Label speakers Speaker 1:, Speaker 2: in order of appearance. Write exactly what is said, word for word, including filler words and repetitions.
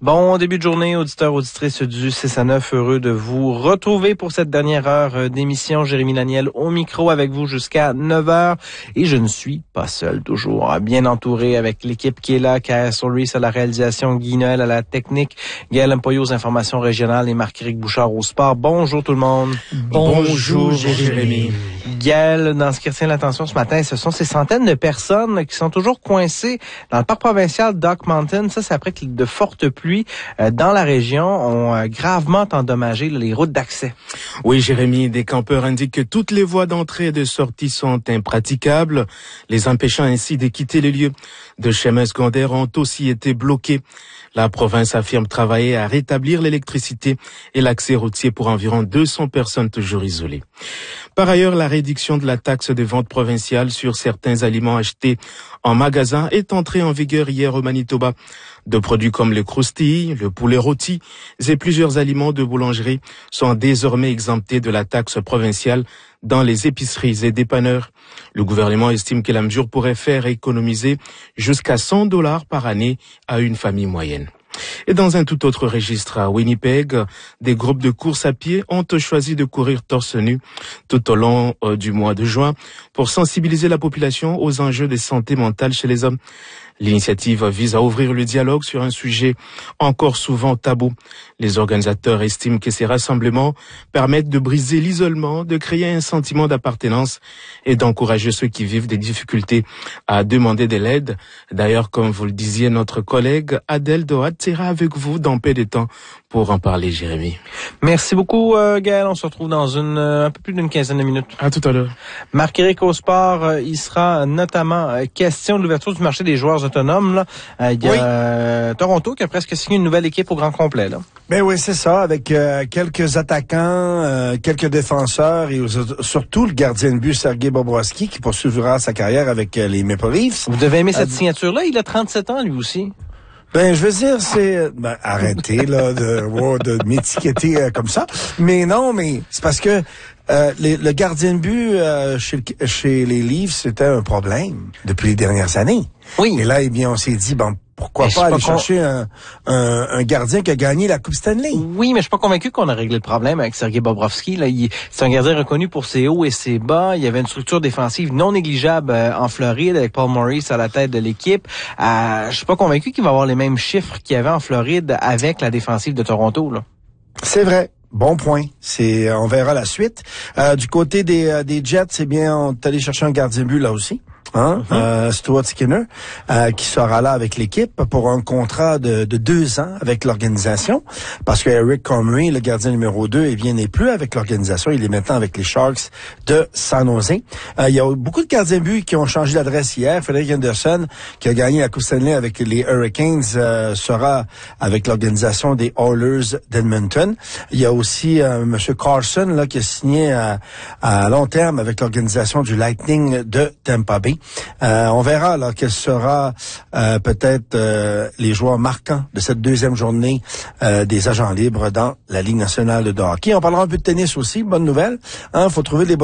Speaker 1: Bon début de journée, auditeurs, auditrices du six à neuf. Heureux de vous retrouver pour cette dernière heure d'émission. Jérémy Laniel au micro avec vous jusqu'à neuf heures. Et je ne suis pas seul, toujours bien entouré avec l'équipe qui est là. Kaya Solris à la réalisation, Guy Noël à la technique, Gaël Empoyo aux informations régionales et Marc-Éric Bouchard au sport. Bonjour tout le monde.
Speaker 2: Bonjour, Bonjour Jérémy.
Speaker 1: Gaël, dans ce qui retient l'attention ce matin, ce sont ces centaines de personnes qui sont toujours coincées dans le parc provincial Dock Mountain. Ça, c'est après que de fortes pluies euh, dans la région ont euh, gravement endommagé les routes d'accès.
Speaker 2: Oui, Jérémy, des campeurs indiquent que toutes les voies d'entrée et de sortie sont impraticables, les empêchant ainsi de quitter les lieux. De chemins secondaires ont aussi été bloqués. La province affirme travailler à rétablir l'électricité et l'accès routier pour environ deux cents personnes toujours isolées. Par ailleurs, la réduction de la taxe de vente provinciale sur certains aliments achetés en magasin est entrée en vigueur hier au Manitoba. De produits comme le croustille, le poulet rôti et plusieurs aliments de boulangerie sont désormais exemptés de la taxe provinciale dans les épiceries et dépanneurs. Le gouvernement estime que la mesure pourrait faire économiser jusqu'à cent dollars par année à une famille moyenne. Et dans un tout autre registre, à Winnipeg, des groupes de course à pied ont choisi de courir torse nu tout au long euh, du mois de juin pour sensibiliser la population aux enjeux de santé mentale chez les hommes. L'initiative vise à ouvrir le dialogue sur un sujet encore souvent tabou. Les organisateurs estiment que ces rassemblements permettent de briser l'isolement, de créer un sentiment d'appartenance et d'encourager ceux qui vivent des difficultés à demander de l'aide. D'ailleurs, comme vous le disiez, notre collègue Adèle Dohat sera avec vous dans peu de temps pour en parler, Jérémy.
Speaker 1: Merci beaucoup, euh, Gaël. On se retrouve dans une euh, un peu plus d'une quinzaine de minutes.
Speaker 2: À tout à l'heure.
Speaker 1: Marc-Éric au sport, euh, il sera notamment euh, question de l'ouverture du marché des joueurs autonomes. Là. Euh, il y a oui. euh, Toronto qui a presque signé une nouvelle équipe au grand complet. Là.
Speaker 3: Ben oui, c'est ça, avec euh, quelques attaquants, euh, quelques défenseurs et surtout le gardien de but Sergei Bobrovsky qui poursuivra sa carrière avec euh, les Maple Leafs.
Speaker 1: Vous devez aimer cette euh, signature-là. Il a trente-sept ans lui aussi.
Speaker 3: Ben, je veux dire, c'est... Ben, arrêtez, là, de, oh, de m'étiqueter euh, comme ça. Mais non, mais c'est parce que euh, les, le gardien de but euh, chez, chez les Leafs, c'était un problème depuis les dernières années.
Speaker 1: Oui.
Speaker 3: Et là, eh bien, on s'est dit, bon, pourquoi mais pas aller pas chercher un, un, un gardien qui a gagné la Coupe Stanley?
Speaker 1: Oui, mais je suis pas convaincu qu'on a réglé le problème avec Sergei Bobrovsky. Là, il, c'est un gardien reconnu pour ses hauts et ses bas. Il y avait une structure défensive non négligeable euh, en Floride avec Paul Maurice à la tête de l'équipe. Euh, je suis pas convaincu qu'il va avoir les mêmes chiffres qu'il y avait en Floride avec la défensive de Toronto. Là.
Speaker 3: C'est vrai. Bon point. C'est, on verra la suite. Euh, du côté des, euh, des Jets, eh bien, on est allé chercher un gardien de but là aussi. Hein? Mm-hmm. Euh, Stuart Skinner, euh, qui sera là avec l'équipe pour un contrat de, de deux ans avec l'organisation, parce que Eric Comrie, le gardien numéro deux, eh bien, n'est plus avec l'organisation. Il est maintenant avec les Sharks de San Jose. Euh, il y a beaucoup de gardiens de but qui ont changé d'adresse hier. Frederick Anderson, qui a gagné la Coupe Stanley avec les Hurricanes, euh, sera avec l'organisation des Oilers d'Edmonton. Il y a aussi euh, M. Carson, là, qui a signé à, à long terme avec l'organisation du Lightning de Tampa Bay. Euh, on verra là quels sera euh, peut-être euh, les joueurs marquants de cette deuxième journée euh, des agents libres dans la Ligue nationale de hockey. On parlera un peu de tennis aussi, bonne nouvelle. Hein, faut trouver les bonnes